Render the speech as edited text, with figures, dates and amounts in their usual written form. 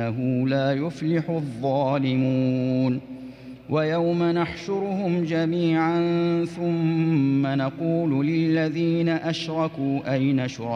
إنه لا يفلح الظالمون ويوم نحشرهم جميعا ثم نقول للذين أشركوا أين شركاؤكم